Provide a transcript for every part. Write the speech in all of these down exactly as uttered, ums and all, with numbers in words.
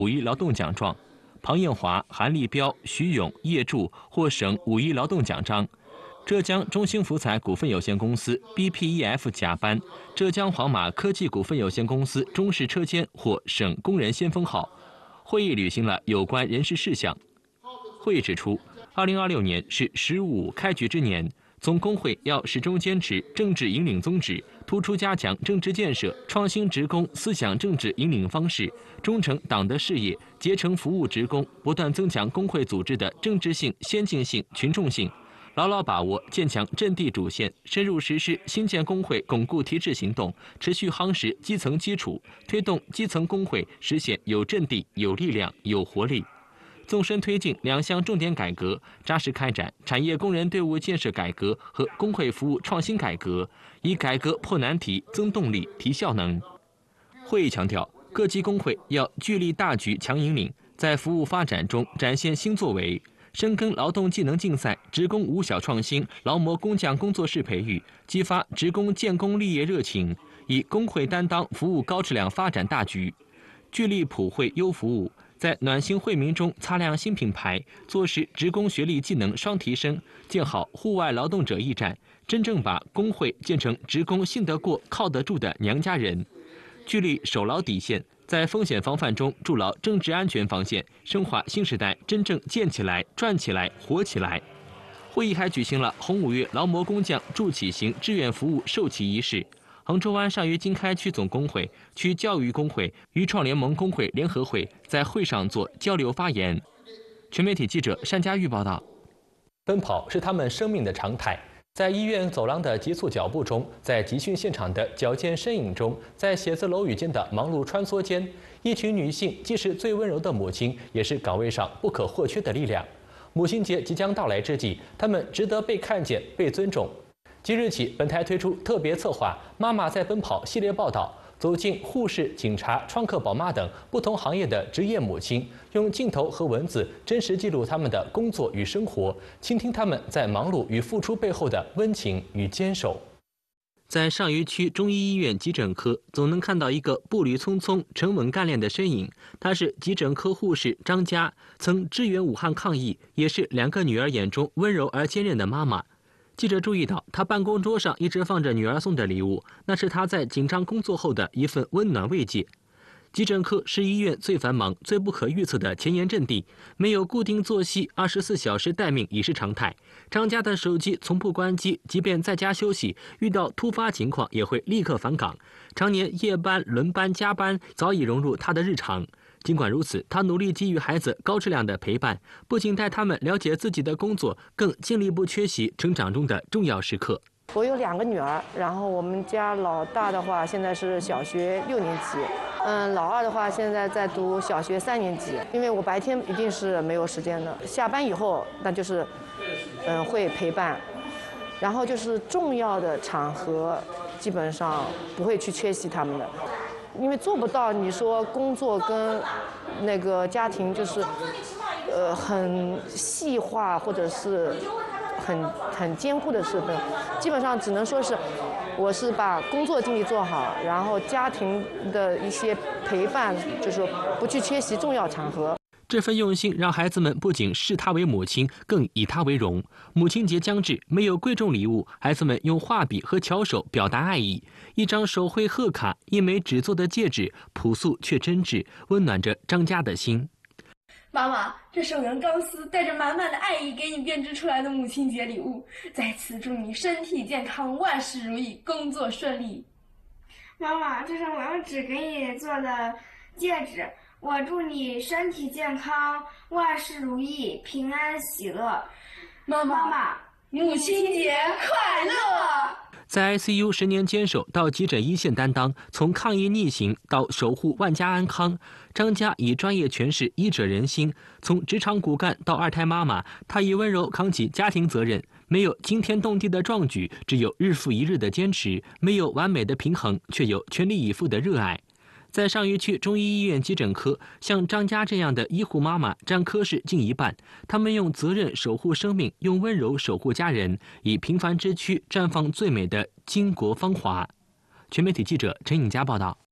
五一劳动奖状，庞艳华、韩立彪、徐勇、叶柱获省五一劳动奖章。浙江中兴福彩股份有限公司 B P E F 甲班，浙江黄马科技股份有限公司中式车间获省工人先锋号。会议履行了有关人事事项。会议指出，二零二六年是“十五”开局之年，总工会要始终坚持政治引领宗旨，突出加强政治建设，创新职工思想政治引领方式，忠诚党的事业，竭诚服务职工，不断增强工会组织的政治性、先进性、群众性。牢牢把握建强阵地主线，深入实施新建工会巩固提质行动，持续夯实基层基础，推动基层工会实现有阵地、有力量、有活力。纵深推进两项重点改革，扎实开展产业工人队伍建设改革和工会服务创新改革，以改革破难题、增动力、提效能。会议强调，各级工会要聚力大局强引领，在服务发展中展现新作为。深耕劳动技能竞赛、职工五小创新、劳模工匠工作室培育，激发职工建功立业热情，以工会担当服务高质量发展大局，聚力普惠优服务，在暖心惠民中擦亮新品牌，做实职工学历技能双提升，建好户外劳动者驿站，真正把工会建成职工信得过、靠得住的娘家人，聚力守牢底线。在风险防范中筑牢政治安全防线，深化新时代真正建起来、转起来、活起来。会议还举行了红五月劳模工匠助启行志愿服务授旗仪式。杭州湾上虞经开区总工会、区教育工会、渝创联盟工会联合会在会上做交流发言。全媒体记者单佳玉报道。奔跑是他们生命的常态。在医院走廊的急促脚步中，在集训现场的矫健身影中，在写字楼宇间的忙碌穿梭间，一群女性既是最温柔的母亲，也是岗位上不可或缺的力量。母亲节即将到来之际，她们值得被看见、被尊重。即日起，本台推出特别策划《妈妈在奔跑》系列报道，走进护士、警察、创客宝妈等不同行业的职业母亲，用镜头和文字真实记录他们的工作与生活，倾听他们在忙碌与付出背后的温情与坚守。在上虞区中医医院急诊科，总能看到一个步履匆匆、沉稳干练的身影。她是急诊科护士张佳，曾支援武汉抗疫，也是两个女儿眼中温柔而坚韧的妈妈。记者注意到，她办公桌上一直放着女儿送的礼物，那是她在紧张工作后的一份温暖慰藉。急诊科是医院最繁忙、最不可预测的前沿阵地，没有固定作息，二十四小时待命已是常态。张家的手机从不关机，即便在家休息，遇到突发情况也会立刻返岗。常年夜班、轮班、加班早已融入他的日常。尽管如此，他努力给予孩子高质量的陪伴，不仅带他们了解自己的工作，更尽力不缺席成长中的重要时刻。 我有两个女儿，然后我们家老大的话现在是小学六年级，嗯，老二的话现在在读小学三年级。因为我白天一定是没有时间的，下班以后那就是，嗯，会陪伴，然后就是重要的场合基本上不会去缺席他们的，因为做不到你说工作跟那个家庭就是，呃，很细化或者是。很很艰苦的事情，基本上只能说是，我是把工作尽力做好，然后家庭的一些陪伴，就是不去缺席重要场合。 这份用心让孩子们不仅视她为母亲，更以她为荣。母亲节将至，没有贵重礼物，孩子们用画笔和巧手表达爱意。一张手绘贺卡，一枚纸做的戒指，朴素却真挚，温暖着张家的心。 妈妈，这是我用钢丝带着满满的爱意给你编织出来的母亲节礼物，在此祝你身体健康，万事如意，工作顺利。 妈妈，这是我用纸给你做的戒指，我祝你身体健康，万事如意，平安喜乐。 妈妈，妈妈，母亲节快乐！ 在 I C U 十年坚守到急诊一线担当，从抗疫逆行到守护万家安康，张家以专业诠释医者仁心。从职场骨干到二胎妈妈，她以温柔扛起家庭责任。没有惊天动地的壮举，只有日复一日的坚持；没有完美的平衡，却有全力以赴的热爱。在上虞区中医医院急诊科，像张家这样的医护妈妈占科室近一半。他们用责任守护生命，用温柔守护家人，以平凡之躯绽放最美的巾帼芳华。全媒体记者陈颖佳报道。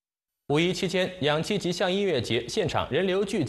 五一期间，氧气吉祥音乐节现场人流聚集。